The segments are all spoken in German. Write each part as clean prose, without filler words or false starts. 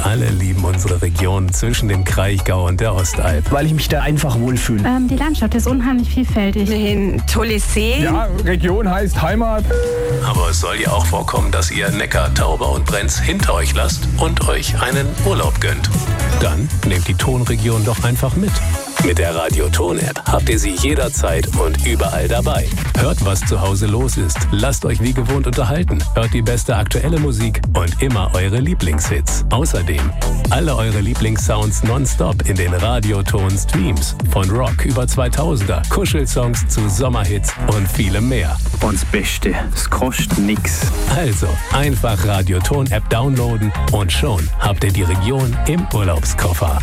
alle lieben unsere Region zwischen dem Kraichgau und der Ostalb. Weil ich mich da einfach wohlfühle. Die Landschaft ist unheimlich vielfältig. Ein tolles See. Ja, Region heißt Heimat. Aber es soll ja auch vorkommen, dass ihr Neckar, Tauber und Brenz hinter euch lasst und euch einen Urlaub gönnt. Dann nehmt die Tonregion doch einfach mit. Mit der Radio-Ton-App habt ihr sie jederzeit und überall dabei. Hört, was zu Hause los ist. Lasst euch wie gewohnt unterhalten. Hört die beste aktuelle Musik und immer eure Lieblingshits. Außerdem alle eure Lieblingssounds nonstop in den Radio-Ton-Streams. Von Rock über 2000er, Kuschelsongs zu Sommerhits und vielem mehr. Und das Beste, es kostet nix. Also einfach Radio-Ton-App downloaden und schon habt ihr die Region im Urlaubskoffer.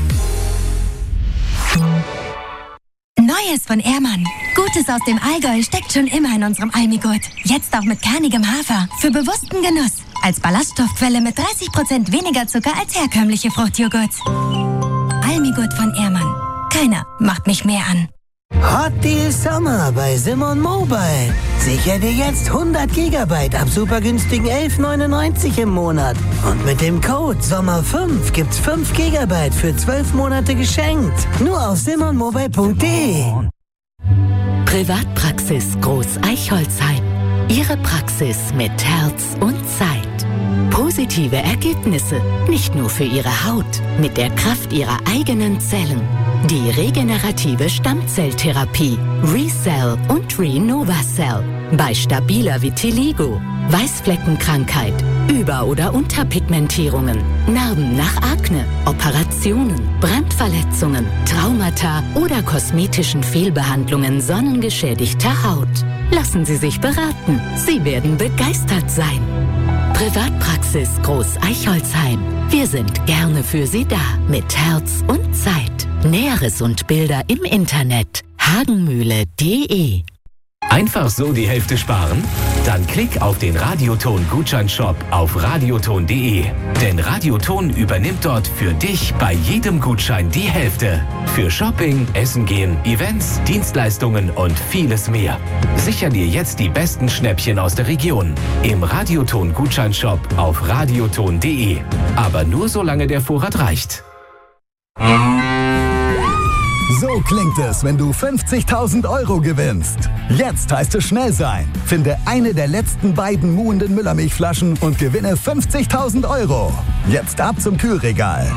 Neues von Ehrmann. Gutes aus dem Allgäu steckt schon immer in unserem Almigurt. Jetzt auch mit kernigem Hafer. Für bewussten Genuss. Als Ballaststoffquelle mit 30% weniger Zucker als herkömmliche Fruchtjoghurts. Almigurt von Ehrmann. Keiner macht mich mehr an. Hot Deal Summer bei Simon Mobile. Sicher dir jetzt 100 GB ab super günstigen 11,99 im Monat. Und mit dem Code SOMMER5 gibt's 5 GB für 12 Monate geschenkt. Nur auf simonmobile.de. Privatpraxis Groß Eichholzheim. Ihre Praxis mit Herz und Zeit. Positive Ergebnisse, nicht nur für Ihre Haut, mit der Kraft Ihrer eigenen Zellen. Die regenerative Stammzelltherapie ReCell und ReNovaCell bei stabiler Vitiligo, Weißfleckenkrankheit, Über- oder Unterpigmentierungen, Narben nach Akne, Operationen, Brandverletzungen, Traumata oder kosmetischen Fehlbehandlungen sonnengeschädigter Haut. Lassen Sie sich beraten. Sie werden begeistert sein. Privatpraxis Groß Eichholzheim. Wir sind gerne für Sie da mit Herz und Zeit. Näheres und Bilder im Internet hagenmühle.de. Einfach so die Hälfte sparen? Dann klick auf den Radioton-Gutscheinshop auf radioton.de. Denn Radioton übernimmt dort für dich bei jedem Gutschein die Hälfte. Für Shopping, Essen gehen, Events, Dienstleistungen und vieles mehr. Sicher dir jetzt die besten Schnäppchen aus der Region. Im Radioton-Gutscheinshop auf radioton.de. Aber nur solange der Vorrat reicht. So klingt es, wenn du 50.000 Euro gewinnst. Jetzt heißt es schnell sein. Finde eine der letzten beiden muhenden Müllermilchflaschen und gewinne 50.000 Euro. Jetzt ab zum Kühlregal.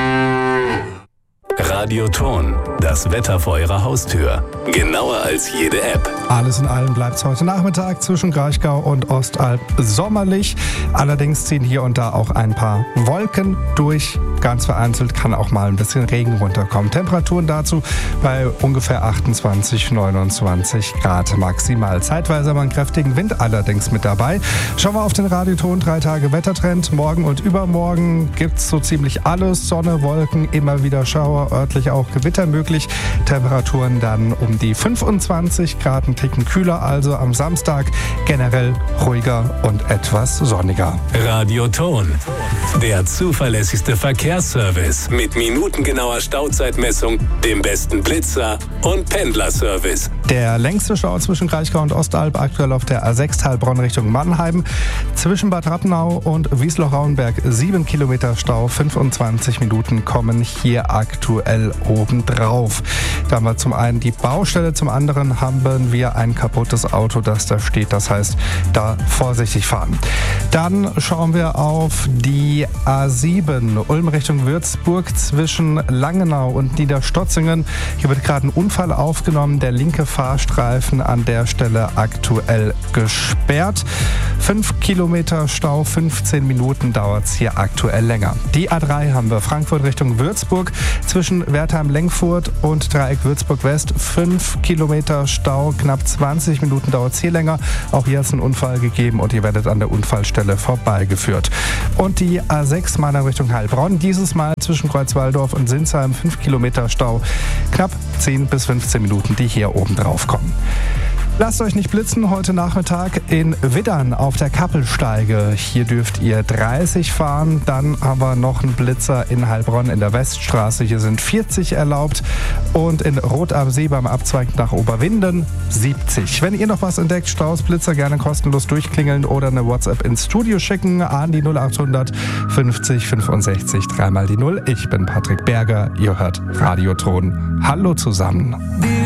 Radioton, das Wetter vor eurer Haustür. Genauer als jede App. Alles in allem bleibt es heute Nachmittag zwischen Kraichgau und Ostalb sommerlich. Allerdings ziehen hier und da auch ein paar Wolken durch. Ganz vereinzelt kann auch mal ein bisschen Regen runterkommen. Temperaturen dazu bei ungefähr 28, 29 Grad maximal. Zeitweise haben wir einen kräftigen Wind allerdings mit dabei. Schauen wir auf den Radioton, 3 Tage Wettertrend. Morgen und übermorgen gibt es so ziemlich alles. Sonne, Wolken, immer wieder Schauer, örtlich auch Gewitter möglich. Temperaturen dann um die 25 Grad, ein Ticken kühler. Also am Samstag generell ruhiger und etwas sonniger. Radioton, der zuverlässigste Verkehrsservice mit minutengenauer Stauzeitmessung, dem besten Blitzer und Pendlerservice. Der längste Stau zwischen Kraichgau und Ostalb aktuell auf der A6 Heilbronn Richtung Mannheim. Zwischen Bad Rappenau und Wiesloch-Rauenberg 7 Kilometer Stau, 25 Minuten kommen hier aktuell obendrauf. Da haben wir zum einen die Baustelle, zum anderen haben wir ein kaputtes Auto, das da steht. Das heißt, da vorsichtig fahren. Dann schauen wir auf die A7 Ulm Richtung Würzburg zwischen Langenau und Niederstotzingen. Hier wird gerade ein Unfall aufgenommen. Der linke Fahrstreifen an der Stelle aktuell gesperrt. 5 Kilometer Stau, 15 Minuten dauert es hier aktuell länger. Die A3 haben wir Frankfurt Richtung Würzburg zwischen Wertheim-Lengfurt und Dreieck Würzburg West. 5 Kilometer Stau, knapp 20 Minuten dauert es hier länger. Auch hier hat es einen Unfall gegeben und ihr werdet an der Unfallstelle vorbeigeführt. Und die A6 Mannheim Richtung Heilbronn, dieses Mal zwischen Kreuzwaldorf und Sinsheim 5 Kilometer Stau, knapp 10 bis 15 Minuten, die hier oben drauf kommen. Lasst euch nicht blitzen, heute Nachmittag in Widdern auf der Kappelsteige. Hier dürft ihr 30 fahren, dann aber noch ein Blitzer in Heilbronn in der Weststraße. Hier sind 40 erlaubt und in Rot am See beim Abzweig nach Oberwinden 70. Wenn ihr noch was entdeckt, Stausblitzer gerne kostenlos durchklingeln oder eine WhatsApp ins Studio schicken an die 0800 50 65 3x die 0. Ich bin Patrick Berger, ihr hört Radioton. Hallo zusammen.